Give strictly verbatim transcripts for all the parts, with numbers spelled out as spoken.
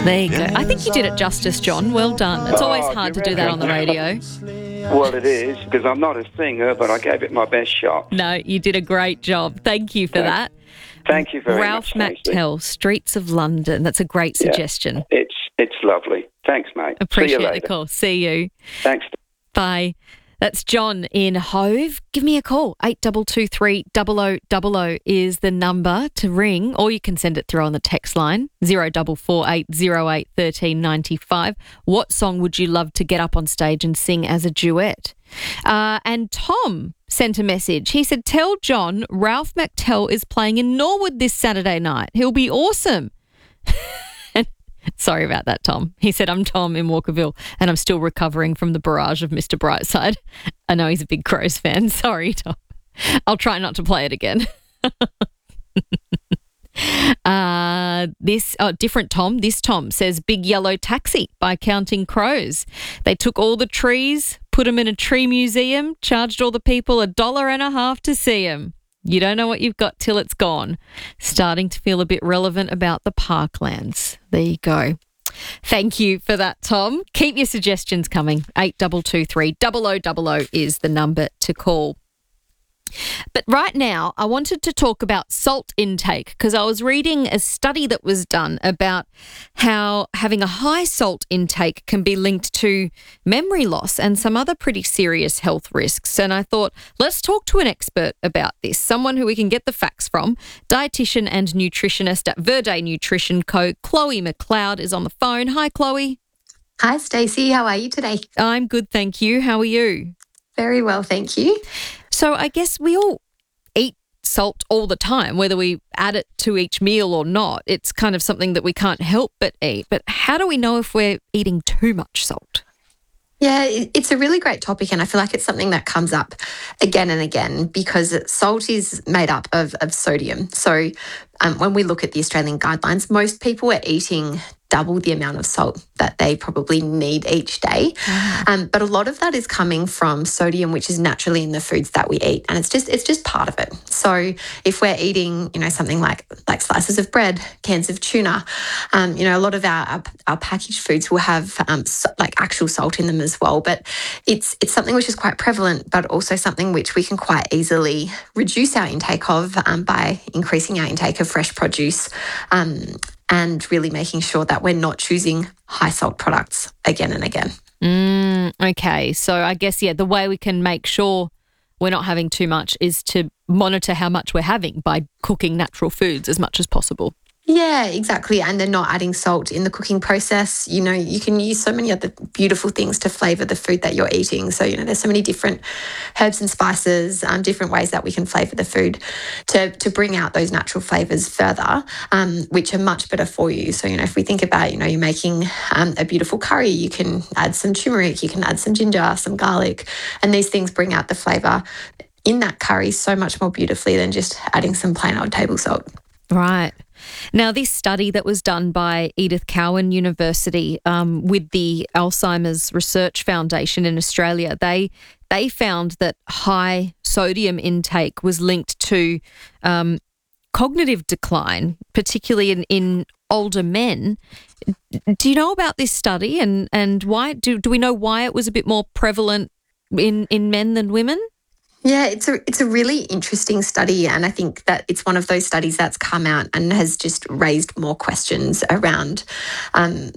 There you go. I think you did it justice, John. Well done. It's always Oh, hard to you do that on the reckon? radio. Well, it is, because I'm not a singer, but I gave it my best shot. No, you did a great job. Thank you for Thank- that. Thank you very Ralph much, Stacey. McTell, Streets of London. That's a great Yeah, suggestion. it's it's lovely. Thanks, mate. Appreciate See you the later. call. See you. Thanks. Bye. That's John in Hove. Give me a call. eight two two three, zero zero zero zero is the number to ring, or you can send it through on the text line, zero four four eight zero eight one three nine five. What song would you love to get up on stage and sing as a duet? Uh, and Tom sent a message. He said, tell John Ralph McTell is playing in Norwood this Saturday night. He'll be awesome. Sorry about that, Tom. He said, I'm Tom in Walkerville and I'm still recovering from the barrage of Mister Brightside. I know he's a big Crows fan. Sorry, Tom. I'll try not to play it again. uh, this oh, different Tom. This Tom says Big Yellow Taxi by Counting Crows. They took all the trees, put them in a tree museum, charged all the people a dollar and a half to see them. You don't know what you've got till it's gone. Starting to feel a bit relevant about the parklands. There you go. Thank you for that, Tom. Keep your suggestions coming. eight two two three, zero zero zero zero is the number to call. But right now, I wanted to talk about salt intake because I was reading a study that was done about how having a high salt intake can be linked to memory loss and some other pretty serious health risks. And I thought, let's talk to an expert about this, someone who we can get the facts from. Dietitian and nutritionist at Verde Nutrition Co. Chloe McLeod is on the phone. Hi, Chloe. Hi, Stacey. How are you today? I'm good, thank you. How are you? Very well, thank you. So I guess we all eat salt all the time, whether we add it to each meal or not. It's kind of something that we can't help but eat. But how do we know if we're eating too much salt? Yeah, it's a really great topic, and I feel like it's something that comes up again and again because salt is made up of, of sodium. So um, when we look at the Australian guidelines, most people are eating double the amount of salt that they probably need each day. Mm. Um, but a lot of that is coming from sodium, which is naturally in the foods that we eat. And it's just it's just part of it. So if we're eating, you know, something like like slices of bread, cans of tuna, um, you know, a lot of our, our, our packaged foods will have um, so, like actual salt in them as well. But it's it's something which is quite prevalent, but also something which we can quite easily reduce our intake of um, by increasing our intake of fresh produce, um, and really making sure that we're not choosing high salt products again and again. Mm, okay. So I guess, yeah, the way we can make sure we're not having too much is to monitor how much we're having by cooking natural foods as much as possible. Yeah, exactly. And they're not adding salt in the cooking process. You know, you can use so many other beautiful things to flavour the food that you're eating. So, you know, there's so many different herbs and spices, um, different ways that we can flavour the food to, to bring out those natural flavours further, um, which are much better for you. So, you know, if we think about, you know, you're making um, a beautiful curry, you can add some turmeric, you can add some ginger, some garlic, and these things bring out the flavour in that curry so much more beautifully than just adding some plain old table salt. Right. Now, this study that was done by Edith Cowan University um, with the Alzheimer's Research Foundation in Australia, they they found that high sodium intake was linked to um, cognitive decline, particularly in, in older men. Do you know about this study and, and why? Do, do we know why it was a bit more prevalent in, in men than women? Yeah, it's a it's a really interesting study, and I think that it's one of those studies that's come out and has just raised more questions around um,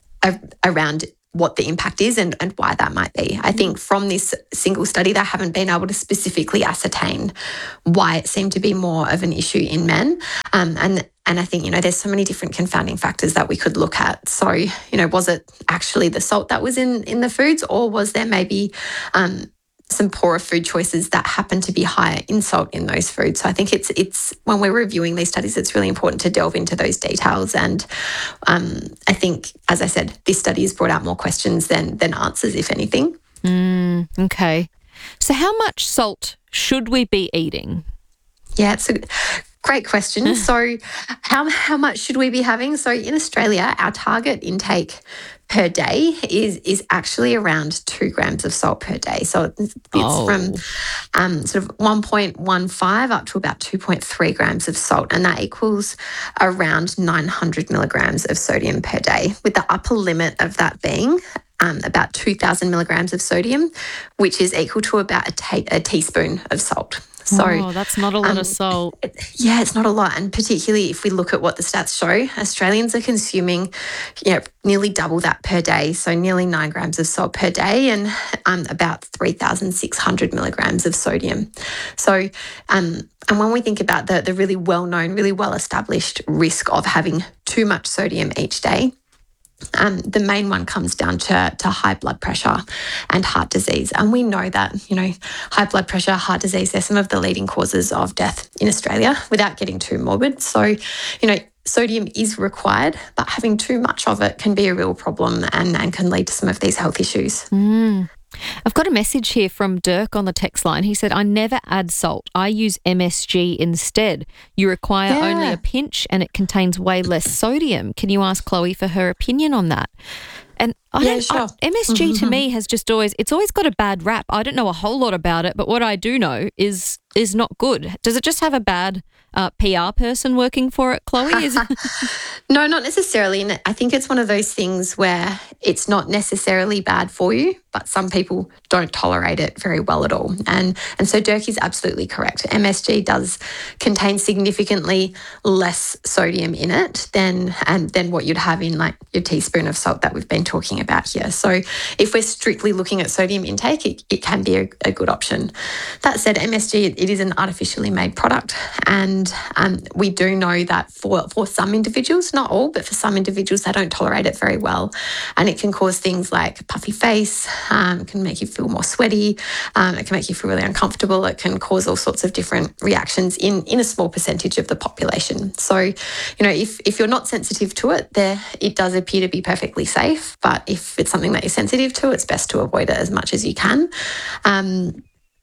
around what the impact is and, and why that might be. I think from this single study, they haven't been able to specifically ascertain why it seemed to be more of an issue in men. Um, and and I think, you know, there's so many different confounding factors that we could look at. So, you know, was it actually the salt that was in, in the foods, or was there maybe um, some poorer food choices that happen to be higher in salt in those foods? So I think it's it's when we're reviewing these studies, it's really important to delve into those details. And um, I think, as I said, this study has brought out more questions than than answers, if anything. Mm, okay. So how much salt should we be eating? Yeah, it's a great question. So how how much should we be having? So in Australia, our target intake per day is is actually around two grams of salt per day. So it's, it's Oh. from um, sort of one point one five up to about two point three grams of salt, and that equals around nine hundred milligrams of sodium per day, with the upper limit of that being um, about two thousand milligrams of sodium, which is equal to about a, ta- a teaspoon of salt. So oh, that's not a lot um, of salt. yeah, it's not a lot. And particularly if we look at what the stats show, Australians are consuming, you know, nearly double that per day. So nearly nine grams of salt per day and um, about three thousand six hundred milligrams of sodium. So, um, and when we think about the, the really well-known, really well-established risk of having too much sodium each day, Um, the main one comes down to, to high blood pressure and heart disease. And we know that, you know, high blood pressure, heart disease, they're some of the leading causes of death in Australia without getting too morbid. So, you know, sodium is required, but having too much of it can be a real problem and, and can lead to some of these health issues. Mm. I've got a message here from Dirk on the text line. He said, I never add salt. I use M S G instead. You require Yeah. only a pinch and it contains way less sodium. Can you ask Chloe for her opinion on that? And I Yeah, don't, sure. I, M S G to me has just always, it's always got a bad rap. I don't know a whole lot about it, but what I do know is is not good. Does it just have a bad uh, P R person working for it, Chloe? Is it? No, not necessarily. And I think it's one of those things where it's not necessarily bad for you, but some people don't tolerate it very well at all. And and so Dirk is absolutely correct. M S G does contain significantly less sodium in it than and than what you'd have in like your teaspoon of salt that we've been talking about here. So if we're strictly looking at sodium intake, it, it can be a, a good option. That said, M S G, it, it is an artificially made product, and um, we do know that for, for some individuals, not all, but for some individuals, they don't tolerate it very well. And it can cause things like puffy face, um, it can make you feel more sweaty, um, it can make you feel really uncomfortable, it can cause all sorts of different reactions in, in a small percentage of the population. So, you know, if, if you're not sensitive to it, there it does appear to be perfectly safe, but if it's something that you're sensitive to, it's best to avoid it as much as you can. Um,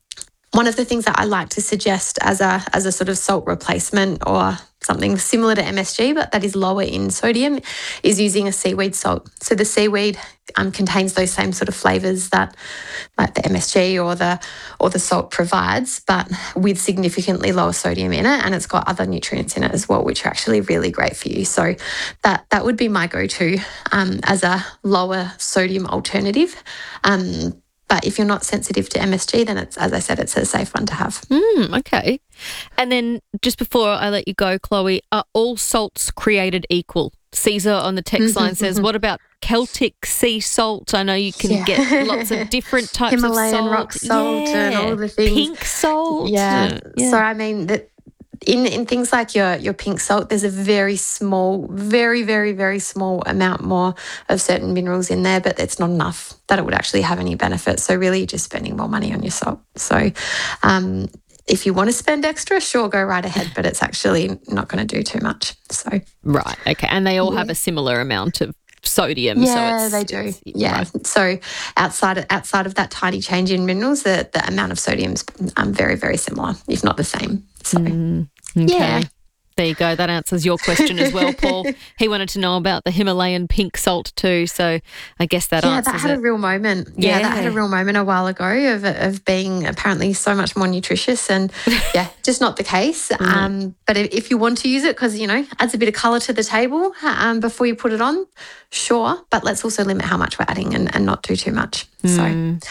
One of the things that I like to suggest as a as a sort of salt replacement or something similar to M S G, but that is lower in sodium, is using a seaweed salt. So the seaweed um, contains those same sort of flavours that like the M S G or the or the salt provides, but with significantly lower sodium in it, and it's got other nutrients in it as well, which are actually really great for you. So that that would be my go-to um, as a lower sodium alternative. Um, But if you're not sensitive to M S G, then it's, as I said, it's a safe one to have. Mm, okay. And then just before I let you go, Chloe, are all salts created equal? Caesar on the text line says, what about Celtic sea salt? I know you can Yeah. get lots of different types Himalayan of salt. rock salt and all the things. Pink salt. Yeah. Yeah. So, I mean, that in, in things like your, your pink salt, there's a very small, very, very, very small amount more of certain minerals in there, but it's not enough that it would actually have any benefit. So really you're just spending more money on your salt. So um, if you want to spend extra, sure, go right ahead, but it's actually not going to do too much. So Right. Okay. And they all Yeah. have a similar amount of sodium. Yeah, so it's, they do. it's- Yeah. right. So outside of, outside of that tiny change in minerals, the, the amount of sodium is um, very, very similar, if not the same. So Mm, okay. Yeah. There you go. That answers your question as well, Paul. He wanted to know about the Himalayan pink salt too, so I guess that yeah, answers that had it. a real moment. Yeah. that had a Yeah. real moment a while ago of of being apparently so much more nutritious, and yeah, just not the case. Um, but if, if you want to use it because you know adds a bit of colour to the table um, before you put it on, sure. But let's also limit how much we're adding and, and not do too much. So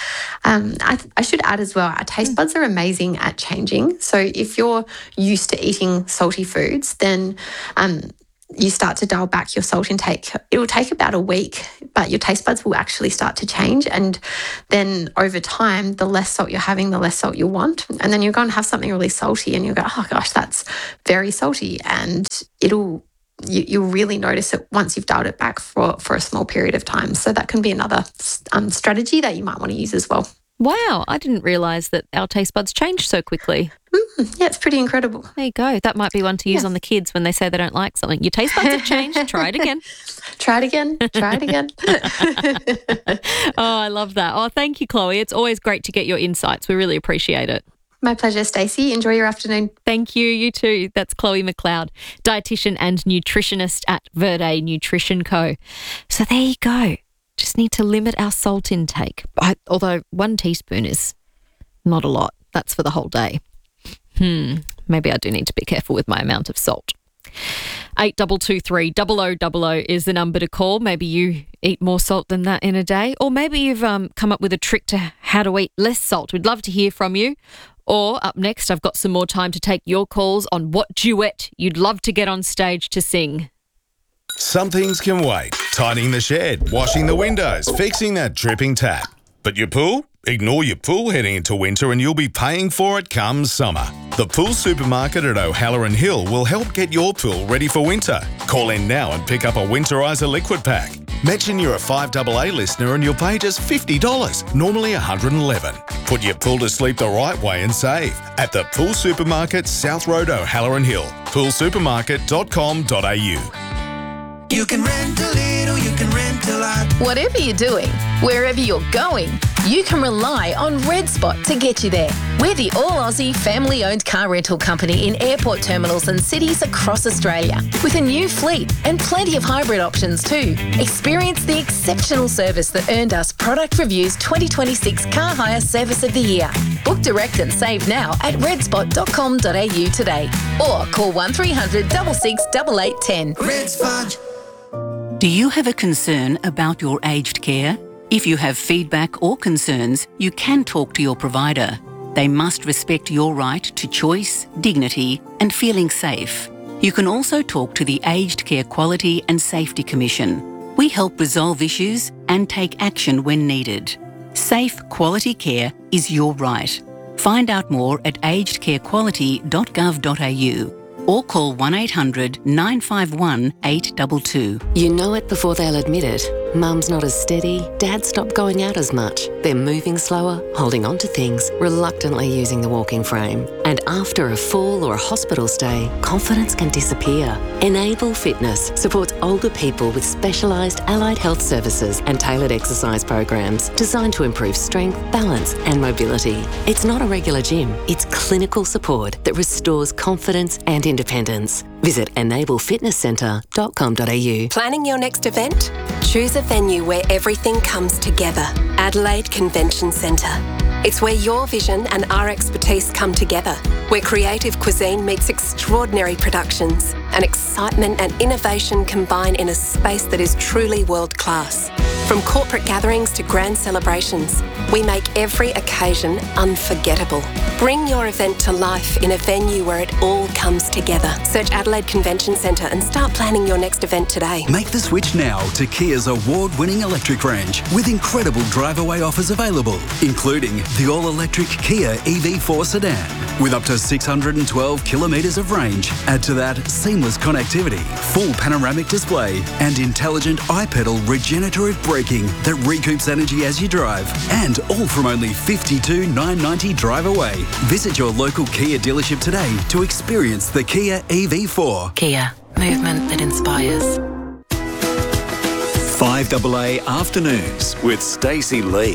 um, I, I should add as well, our taste buds are amazing at changing. So if you're used to eating salty foods, then um, you start to dial back your salt intake. It will take about a week, but your taste buds will actually start to change. And then over time, the less salt you're having, the less salt you want. And then you're going to have something really salty and you'll go, oh gosh, that's very salty. And it'll You, you'll really notice it once you've dialed it back for, for a small period of time. So that can be another um, strategy that you might want to use as well. Wow, I didn't realise that our taste buds change so quickly. Mm, yeah, it's pretty incredible. There you go. That might be one to use Yeah. on the kids when they say they don't like something. Your taste buds have changed. Try it again. Try it again. Try it again. Oh, I love that. Oh, thank you, Chloe. It's always great to get your insights. We really appreciate it. My pleasure, Stacey. Enjoy your afternoon. Thank you. You too. That's Chloe McLeod, dietitian and nutritionist at Verde Nutrition Co. So there you go. just need to limit our salt intake. I, although one teaspoon is not a lot. That's for the whole day. Hmm, maybe I do need to be careful with my amount of salt. eight two two three, double oh double oh is the number to call. Maybe you eat more salt than that in a day, or maybe you've um, come up with a trick to how to eat less salt. We'd love to hear from you. Or up next, I've got some more time to take your calls on what duet you'd love to get on stage to sing. Some things can wait. Tidying the shed, washing the windows, fixing that dripping tap. But your pool? Ignore your pool heading into winter and you'll be paying for it come summer. The Pool Supermarket at O'Halloran Hill will help get your pool ready for winter. Call in now and pick up a Winterizer liquid pack. Mention you're a five A A listener and you'll pay just fifty dollars, normally one hundred eleven dollars. Put your pool to sleep the right way and save at the Pool Supermarket, South Road, O'Halloran Hill. pool supermarket dot com dot a u. You can rent a little, you can rent a lot. Whatever you're doing, wherever you're going, you can rely on Red Spot to get you there. We're the all-Aussie family-owned car rental company in airport terminals and cities across Australia, with a new fleet and plenty of hybrid options too. Experience the exceptional service that earned us Product Review's twenty twenty-six Car Hire Service of the Year. Book direct and save now at red spot dot com dot a u today, or call one three hundred, six six eight eight one zero. Red Spot. Do you have a concern about your aged care? If you have feedback or concerns, you can talk to your provider. They must respect your right to choice, dignity, and feeling safe. You can also talk to the Aged Care Quality and Safety Commission. We help resolve issues and take action when needed. Safe, quality care is your right. Find out more at aged care quality dot gov dot a u or call one eight hundred, nine five one, eight two two. You know it before they'll admit it. Mum's not as steady, Dad's stopped going out as much. They're moving slower, holding on to things, reluctantly using the walking frame. And after a fall or a hospital stay, confidence can disappear. Enable Fitness supports older people with specialised allied health services and tailored exercise programs designed to improve strength, balance and mobility. It's not a regular gym, it's clinical support that restores confidence and independence. Visit enable fitness centre dot com dot a u. Planning your next event? Choose a venue where everything comes together. Adelaide Convention Centre. It's where your vision and our expertise come together, where creative cuisine meets extraordinary productions and excitement and innovation combine in a space that is truly world-class. From corporate gatherings to grand celebrations, we make every occasion unforgettable. Bring your event to life in a venue where it all comes together. Search Adelaide Convention Centre and start planning your next event today. Make the switch now to Kia's award-winning electric range with incredible drive-away offers available, including the all-electric Kia E V four sedan with up to six hundred twelve kilometres of range. Add to that seamless connectivity, full panoramic display and intelligent iPedal regenerative braking that recoups energy as you drive, and all from only fifty-two thousand nine hundred ninety dollars drive away. Visit your local Kia dealership today to experience the Kia E V four. Kia, movement that inspires. five A A Afternoons with Stacey Lee.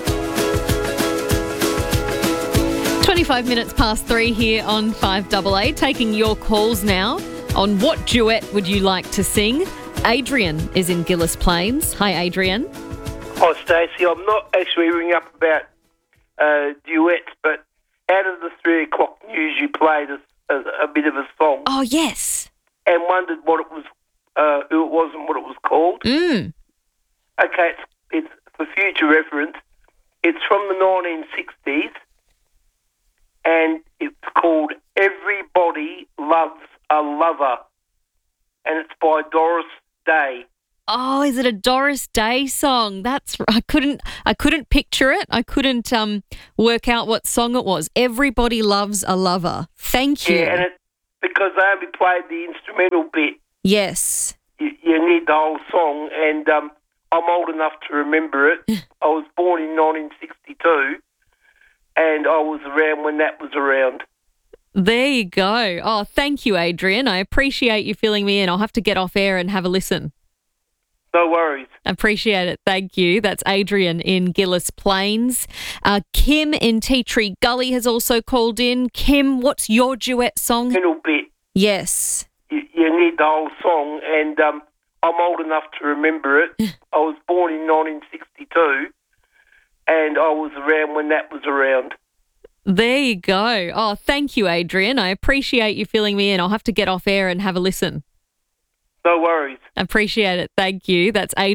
twenty-five minutes past three here on five A A, taking your calls now on what duet would you like to sing. Adrian is in Gillis Plains. Hi, Adrian. Oh, Stacey, I'm not actually ringing up about uh, duets, but out of the three o'clock news, you played a, a, a bit of a song. Oh, yes. And wondered what it was, uh, who it was and what it was called. Mm. Okay, it's, it's for future reference. It's from the nineteen sixties, and it's called Everybody Loves a Lover, and it's by Doris Day. Oh, is it a Doris Day song? That's I couldn't I couldn't picture it. I couldn't um work out what song it was. Everybody Loves a Lover. Thank you. Yeah, and it, because they only played the instrumental bit. Yes. You, you need the whole song, and um, I'm old enough to remember it. I was born in nineteen sixty-two, and I was around when that was around. There you go. Oh, thank you, Adrian. I appreciate you filling me in. I'll have to get off air and have a listen. No worries. Appreciate it. Thank you. That's Adrian in Gillis Plains. Uh, Kim in Tea Tree Gully has also called in. Kim, what's your duet song? A little bit. Yes. You, you need the whole song, and um, I'm old enough to remember it. I was born in nineteen sixty-two, and I was around when that was around. There you go. Oh, thank you, Adrian. I appreciate you filling me in. I'll have to get off air and have a listen. No worries. Appreciate it. Thank you. That's Adrian.